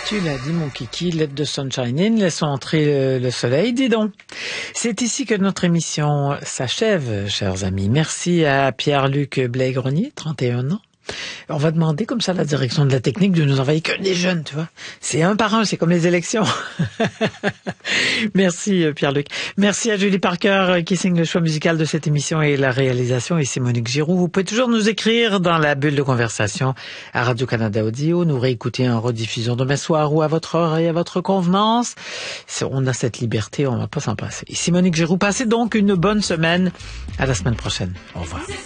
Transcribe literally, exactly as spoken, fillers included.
Tu l'as dit, mon kiki, let the sunshine in, laissons entrer le, le soleil, dis donc. C'est ici que notre émission s'achève, chers amis. Merci à Pierre-Luc Blais-Grenier, trente et un ans. On va demander comme ça à la direction de la technique de nous envoyer que des jeunes, tu vois. C'est un par un, c'est comme les élections. Merci Pierre-Luc. Merci à Julie Parker qui signe le choix musical de cette émission et la réalisation. Et c'est Monique Giroux. Vous pouvez toujours nous écrire dans la bulle de conversation à Radio-Canada Audio, nous réécouter en rediffusion demain soir ou à votre heure et à votre convenance. On a cette liberté, on va pas s'en passer. Ici Monique Giroux. Passez donc une bonne semaine. À la semaine prochaine. Au revoir.